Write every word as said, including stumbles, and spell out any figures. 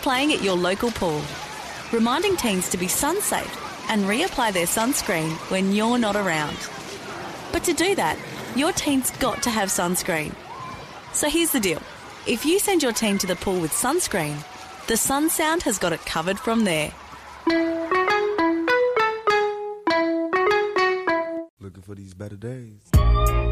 playing at your local pool, reminding teens to be sun safe and reapply their sunscreen when you're not around. But to do that, your teen's got to have sunscreen. So here's the deal. If you send your teen to the pool with sunscreen, the Sun Sound has got it covered from there. Looking for these better days.